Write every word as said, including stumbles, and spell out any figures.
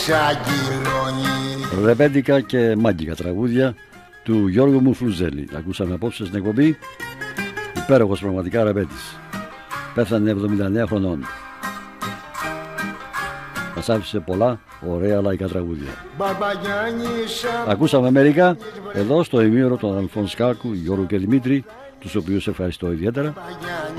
Ρεπέντικα και μάγκικα τραγούδια του Γιώργου Μουφλουζέλη. Ακούσαμε απόψε στην εκπομπή. Υπέροχος πραγματικά ρεπέντης. Πέθανε εβδομήντα εννέα χρονών. Μας άφησε πολλά ωραία λαϊκά τραγούδια. Ακούσαμε μερικά εδώ στο ημίωρο των αδελφών Σκάκου, Γιώργου και Δημήτρη, τους οποίους ευχαριστώ ιδιαίτερα.